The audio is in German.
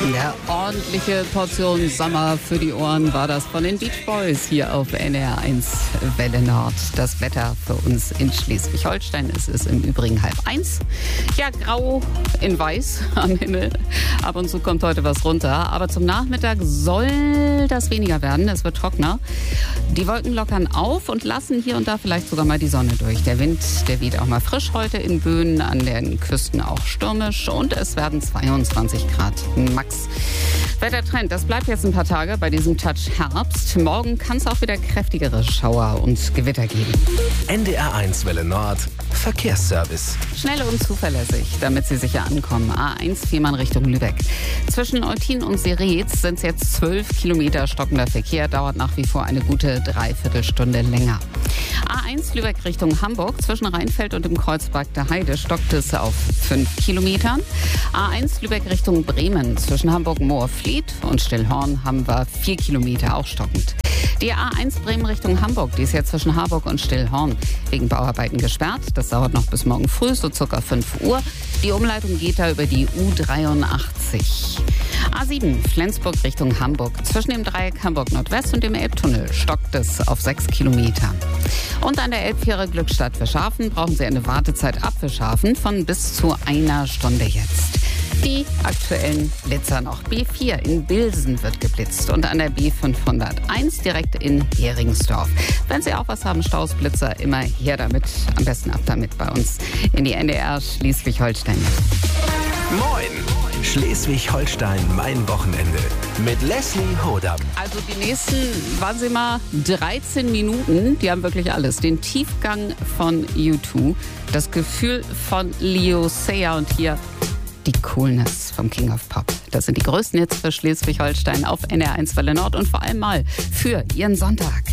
Eine ordentliche Portion Sommer für die Ohren war das von den Beach Boys hier auf NR1 Welle Nord. Das Wetter für uns in Schleswig-Holstein. Es ist im Übrigen 12:30. Ja, grau in weiß am Himmel. Ab und zu kommt heute was runter. Aber zum Nachmittag soll das weniger werden. Es wird trockener. Die Wolken lockern auf und lassen hier und da vielleicht sogar mal die Sonne durch. Der Wind, der weht auch mal frisch heute in Böen, an den Küsten auch stürmisch. Und es werden 22 Grad max. Wettertrend, das bleibt jetzt ein paar Tage bei diesem Touch Herbst. Morgen kann es auch wieder kräftigere Schauer und Gewitter geben. NDR1 Welle Nord, Verkehrsservice. Schnell und zuverlässig, damit Sie sicher ankommen. A1 Fehmarn Richtung Lübeck. Zwischen Eutin und Seretz sind es jetzt 12 Kilometer stockender Verkehr. Dauert nach wie vor eine gute Dreiviertelstunde länger. A1 Lübeck Richtung Hamburg. Zwischen Rheinfeld und dem Kreuzberg der Heide stockt es auf 5 Kilometern. A1 Lübeck Richtung Bremen. Zwischen Hamburg-Moorfleet und Stillhorn haben wir 4 Kilometer, auch stockend. Die A1 Bremen Richtung Hamburg, die ist jetzt zwischen Harburg und Stillhorn wegen Bauarbeiten gesperrt. Das dauert noch bis morgen früh, so circa 5 Uhr. Die Umleitung geht da über die U83. A7 Flensburg Richtung Hamburg. Zwischen dem Dreieck Hamburg Nordwest und dem Elbtunnel stockt es auf 6 Kilometer. Und an der Elbfähre Glückstadt-Fischhafen brauchen Sie eine Wartezeit ab Fischhafen von bis zu 1 Stunde jetzt. Die aktuellen Blitzer noch. B4 in Bilsen wird geblitzt und an der B501 direkt in Heringsdorf. Wenn Sie auch was haben, Staus, Blitzer, immer her damit. Am besten ab damit bei uns in die NDR Schleswig-Holstein. Moin! Schleswig-Holstein, mein Wochenende. Mit Leslie Hodam. Also die nächsten, warten Sie mal, 13 Minuten, die haben wirklich alles. Den Tiefgang von U2, das Gefühl von Leo Sayer und hier die Coolness vom King of Pop. Das sind die größten Hits für Schleswig-Holstein auf NR1 Welle Nord und vor allem mal für Ihren Sonntag.